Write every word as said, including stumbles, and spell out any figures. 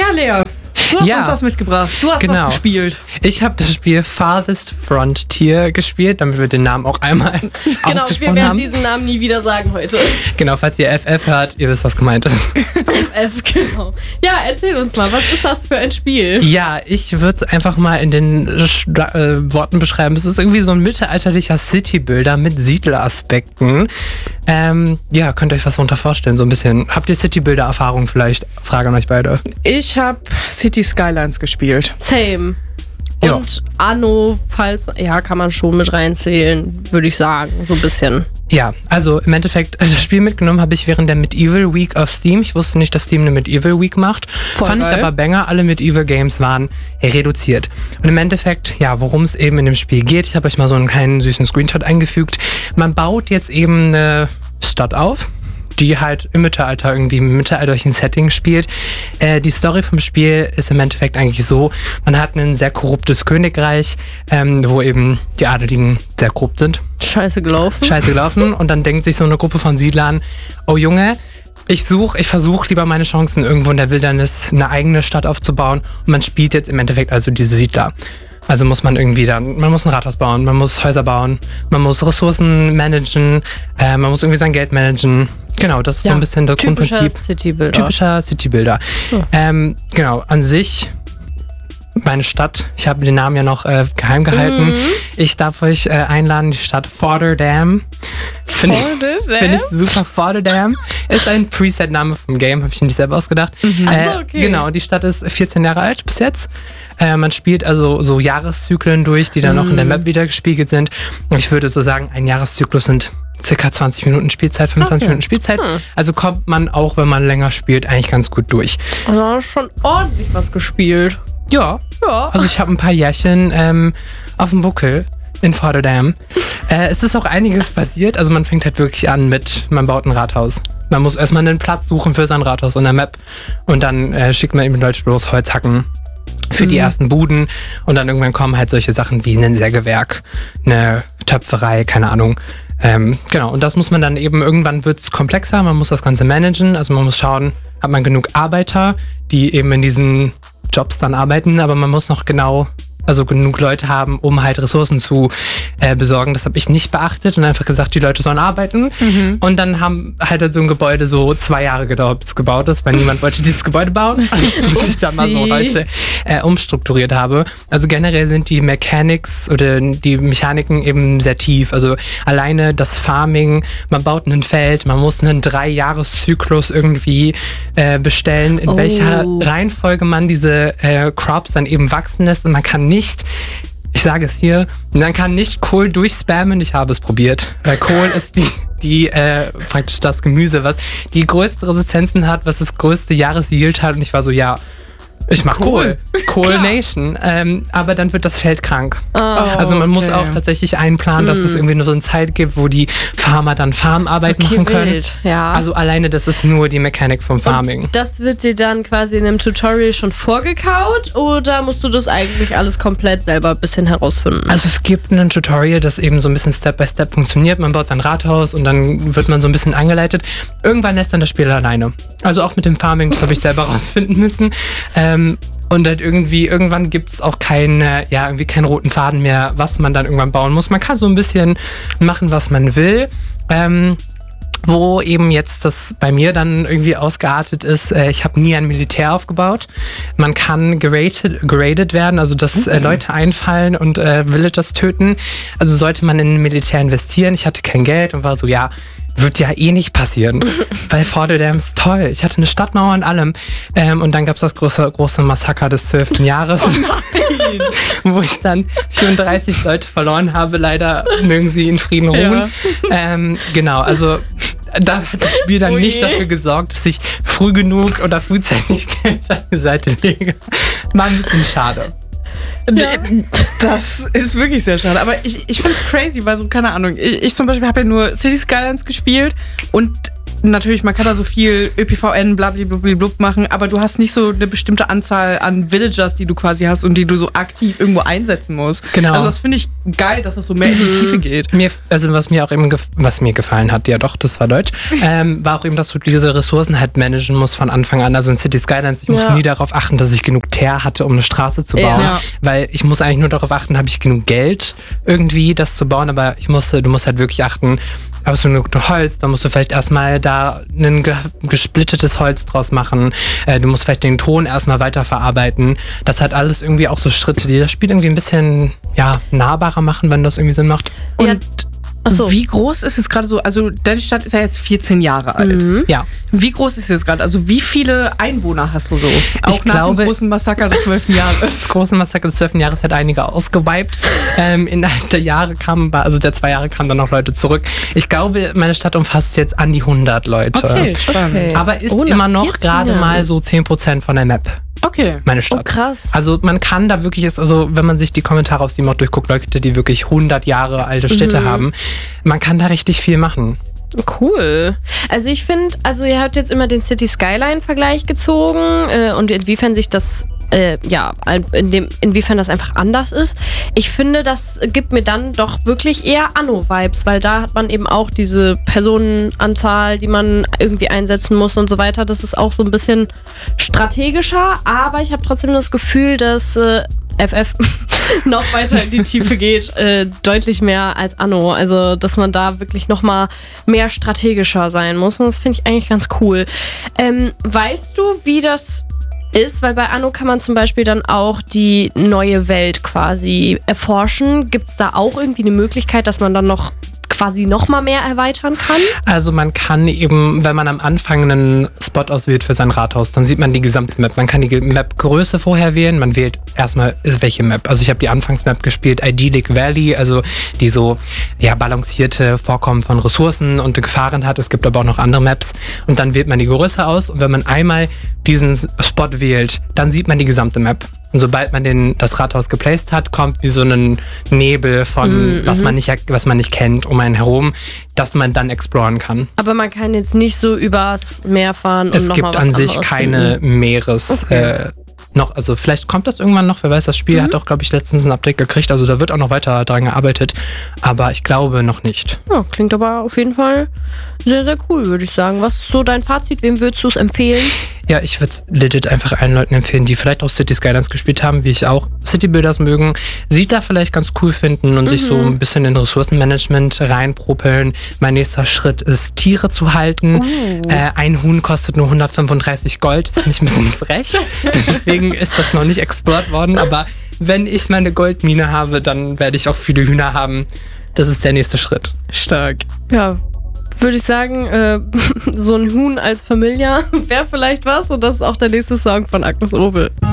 Ja, Lea, du hast Ja. uns was mitgebracht. Du hast Genau. was gespielt. Ich habe das Spiel Farthest Frontier gespielt, damit wir den Namen auch einmal Genau, wir ausgesprochen werden haben. diesen Namen nie wieder sagen heute. Genau, falls ihr F F hört, ihr wisst, was gemeint ist. F, genau. Ja, erzähl uns mal, was ist das für ein Spiel? Ja, ich würde es einfach mal in den Sch- äh, Worten beschreiben. Es ist irgendwie so ein mittelalterlicher City-Builder mit Siedleraspekten. Ähm, ja, könnt ihr euch was darunter vorstellen, so ein bisschen. Habt ihr City-Builder-Erfahrung vielleicht? Frage an euch beide. Ich habe City Skylines gespielt. Same. Ja. Und Anno, falls, ja, kann man schon mit reinzählen, würde ich sagen, so ein bisschen. Ja, also im Endeffekt, das Spiel mitgenommen habe ich während der Medieval Week auf Steam. Ich wusste nicht, dass Steam eine Medieval Week macht. Voll Fand geil. ich aber banger. Alle Medieval Games waren reduziert. Und im Endeffekt, ja, worum es eben in dem Spiel geht, ich habe euch mal so einen kleinen süßen Screenshot eingefügt. Man baut jetzt eben eine Stadt auf, die halt im Mittelalter irgendwie im mittelalterlichen Setting spielt. Äh, die Story vom Spiel ist im Endeffekt eigentlich so, man hat ein sehr korruptes Königreich, ähm, wo eben die Adeligen sehr korrupt sind. Scheiße gelaufen. Scheiße gelaufen und dann denkt sich so eine Gruppe von Siedlern, oh Junge, ich suche, ich versuche lieber meine Chancen irgendwo in der Wildernis eine eigene Stadt aufzubauen und man spielt jetzt im Endeffekt also diese Siedler. Also muss man irgendwie dann, man muss ein Rathaus bauen, man muss Häuser bauen, man muss Ressourcen managen, äh, man muss irgendwie sein Geld managen. Genau, das ist so ein bisschen das typischer Grundprinzip. City-Builder. Typischer City-Builder. Ja. Ähm, genau, an sich meine Stadt, ich habe den Namen ja noch äh, geheim gehalten. Mhm. Ich darf euch äh, einladen, die Stadt Forderdam. Finde ich, find ich super. Forderdam ist ein Preset-Name vom Game, habe ich mir nicht selber ausgedacht. Mhm. Ach so, Äh, okay. genau, die Stadt ist vierzehn Jahre alt bis jetzt. Äh, man spielt also so Jahreszyklen durch, die dann noch in der Map wieder gespiegelt sind. Und ich würde so sagen, ein Jahreszyklus sind circa zwanzig Minuten Spielzeit, fünfundzwanzig Okay. Minuten Spielzeit. Hm. Also kommt man auch, wenn man länger spielt, eigentlich ganz gut durch. Also schon ordentlich was gespielt. Ja, Ja. also ich habe ein paar Jährchen ähm, auf dem Buckel in Forderdam. äh, es ist auch einiges passiert. Also man fängt halt wirklich an mit, man baut ein Rathaus. Man muss erstmal einen Platz suchen für sein Rathaus in der Map. Und dann äh, schickt man eben Leute los, Holz hacken für die ersten Buden. Und dann irgendwann kommen halt solche Sachen wie ein Sägewerk, eine Töpferei, keine Ahnung. Ähm, genau, und das muss man dann eben, irgendwann wird es komplexer, man muss das Ganze managen, also man muss schauen, hat man genug Arbeiter, die eben in diesen Jobs dann arbeiten, aber man muss noch genau, also genug Leute haben, um halt Ressourcen zu äh, besorgen. Das habe ich nicht beachtet und einfach gesagt, die Leute sollen arbeiten. Mhm. Und dann haben halt so ein Gebäude so zwei Jahre gedauert, bis es gebaut ist, weil niemand wollte dieses Gebäude bauen, bis ich dann mal so Upsi. heute äh, umstrukturiert habe. Also generell sind die Mechanics oder die Mechaniken eben sehr tief. Also alleine das Farming, man baut ein Feld, man muss einen Drei-Jahres-Zyklus irgendwie äh, bestellen, in Oh. welcher Reihenfolge man diese äh, Crops dann eben wachsen lässt und man kann nicht, ich sage es hier, man kann nicht Kohl durchspammen, ich habe es probiert, weil Kohl ist die, die äh, praktisch das Gemüse, was die größten Resistenzen hat, was das größte Jahresyield hat und ich war so, ja, ich mach Kohl, Cool. Kohl Klar. Nation, ähm, aber dann wird das Feld krank. Ah. Also man muss okay. auch tatsächlich einplanen, dass es irgendwie nur so eine Zeit gibt, wo die Farmer dann Farmarbeit Okay, machen können. wild, ja. Also alleine, das ist nur die Mechanik vom Farming. Das wird dir dann quasi in einem Tutorial schon vorgekaut oder musst du das eigentlich alles komplett selber ein bisschen herausfinden? Also es gibt ein Tutorial, das eben so ein bisschen Step by Step funktioniert. Man baut sein Rathaus und dann wird man so ein bisschen angeleitet. Irgendwann lässt dann das Spiel alleine. Also auch mit dem Farming, das habe ich selber rausfinden müssen. Ähm, und halt irgendwie, irgendwann gibt es auch keine, ja, irgendwie keinen roten Faden mehr, was man dann irgendwann bauen muss. Man kann so ein bisschen machen, was man will. Ähm, wo eben jetzt das bei mir dann irgendwie ausgeartet ist, äh, ich habe nie ein Militär aufgebaut. Man kann gerated, geradet werden, also dass äh, Leute einfallen und äh, Villagers töten. Also sollte man in ein Militär investieren. Ich hatte kein Geld und war so, ja, wird ja eh nicht passieren, weil Forderdam ist toll. Ich hatte eine Stadtmauer und allem. Ähm, und dann gab es das große, große Massaker des zwölften Jahres, wo ich dann vierunddreißig Leute verloren habe. Leider mögen sie in Frieden ruhen. Ja. Ähm, genau, also da hat das Spiel dann Oh nicht je. dafür gesorgt, dass ich früh genug oder frühzeitig Geld an die Seite lege. War ein bisschen schade. Ja. Das ist wirklich sehr schade. Aber ich, ich finde es crazy, weil so, keine Ahnung, ich, ich zum Beispiel habe ja nur City Skylines gespielt und natürlich, man kann da so viel ÖPVN, blablabla machen, aber du hast nicht so eine bestimmte Anzahl an Villagers, die du quasi hast und die du so aktiv irgendwo einsetzen musst. Genau. Also das finde ich geil, dass das so mehr in die Tiefe geht. Mir, also was mir auch eben gef- was mir gefallen hat, ja doch, das war Deutsch, ähm, war auch eben, dass du diese Ressourcen halt managen musst von Anfang an. Also in City Skylines, ich Ja. musste nie darauf achten, dass ich genug Teer hatte, um eine Straße zu bauen. Ja. Weil ich muss eigentlich nur darauf achten, habe ich genug Geld irgendwie, das zu bauen, aber ich musste, du musst halt wirklich achten, hast du genug Holz, dann musst du vielleicht erstmal da ein ge- gesplittetes Holz draus machen. Äh, du musst vielleicht den Ton erstmal weiterverarbeiten. Das hat alles irgendwie auch so Schritte, die das Spiel irgendwie ein bisschen ja, nahbarer machen, wenn das irgendwie Sinn macht. Und Ja. Achso. wie groß ist es gerade so? Also deine Stadt ist ja jetzt vierzehn Jahre alt. Mhm. Ja. Wie groß ist es gerade? Also wie viele Einwohner hast du so? Auch nach glaube- dem großen Massaker des zwölften Jahres. Das große Massaker des zwölften Jahres hat einige ausgewiped. Ähm, innerhalb der Jahre kamen, also der zwei Jahre kamen dann noch Leute zurück. Ich glaube, meine Stadt umfasst jetzt an die hundert Leute. Okay, spannend. Okay. Aber ist Oh, nach immer noch vierzehn gerade Jahren. mal so zehn Prozent von der Map, Okay. meine Stadt. Oh, krass. Also man kann da wirklich, ist, also wenn man sich die Kommentare auf Steam auch durchguckt, Leute, die wirklich hundert Jahre alte Städte Mhm. haben, man kann da richtig viel machen. Cool. Also ich finde, also ihr habt jetzt immer den City Skyline-Vergleich gezogen äh, und inwiefern sich das, äh, ja, in dem, inwiefern das einfach anders ist. Ich finde, das gibt mir dann doch wirklich eher Anno-Vibes, weil da hat man eben auch diese Personenanzahl, die man irgendwie einsetzen muss und so weiter. Das ist auch so ein bisschen strategischer, aber ich habe trotzdem das Gefühl, dass äh, F F noch weiter in die Tiefe geht, äh, deutlich mehr als Anno. Also, dass man da wirklich noch mal mehr strategischer sein muss. Und das finde ich eigentlich ganz cool. Ähm, weißt du, wie das ist? Weil bei Anno kann man zum Beispiel dann auch die neue Welt quasi erforschen. Gibt es da auch irgendwie eine Möglichkeit, dass man dann noch quasi noch mal mehr erweitern kann? Also man kann eben, wenn man am Anfang einen Spot auswählt für sein Rathaus, dann sieht man die gesamte Map. Man kann die Map-Größe vorher wählen. Man wählt erstmal, welche Map. Also ich habe die Anfangsmap gespielt, Idyllic Valley, also die so ja, balancierte Vorkommen von Ressourcen und Gefahren hat. Es gibt aber auch noch andere Maps. Und dann wählt man die Größe aus. Und wenn man einmal diesen Spot wählt, dann sieht man die gesamte Map. Und sobald man den, das Rathaus geplaced hat, kommt wie so ein Nebel von, Mhm. was man nicht, was man nicht kennt, um einen herum, dass man dann exploren kann. Aber man kann jetzt nicht so übers Meer fahren und Es noch gibt mal was an sich anderes keine finden. Meeres... Okay. Äh, noch, also vielleicht kommt das irgendwann noch, wer weiß, das Spiel Mhm. hat auch, glaube ich, letztens ein Update gekriegt, also da wird auch noch weiter dran gearbeitet, aber ich glaube noch nicht. Ja, klingt aber auf jeden Fall sehr, sehr cool, würde ich sagen. Was ist so dein Fazit? Wem würdest du es empfehlen? Ja, ich würde es legit einfach allen Leuten empfehlen, die vielleicht auch City Skylines gespielt haben, wie ich auch, City Builders mögen, Siedler vielleicht ganz cool finden und sich so ein bisschen in Ressourcenmanagement reinpropeln. Mein nächster Schritt ist, Tiere zu halten. Oh. Äh, ein Huhn kostet nur hundertfünfunddreißig Gold, das finde ich ein bisschen frech. Deswegen ist das noch nicht explored worden, aber wenn ich meine Goldmine habe, dann werde ich auch viele Hühner haben. Das ist der nächste Schritt. Stark. Ja, würde ich sagen, äh, so ein Huhn als Familie wäre vielleicht was und das ist auch der nächste Song von Agnes Obel.